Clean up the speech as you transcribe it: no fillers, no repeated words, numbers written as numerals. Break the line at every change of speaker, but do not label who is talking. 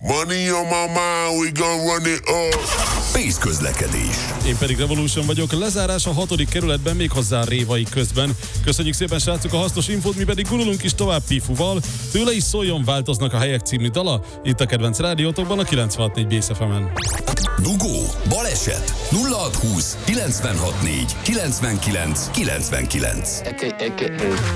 Money on my mind, we gon' run it up.
Pész közlekedés.
Én pedig Revolution vagyok, lezárás a 6. kerületben, méghozzá Révai közben. Köszönjük szépen, srácok, a hasznos infót, mi pedig gurulunk is tovább Pifuval. Tőle is szóljon, változnak a helyek című dala, itt a kedvenc rádiótokban a 96.4 Bész FM-en.
Dugó, baleset, 0620 964 99 99.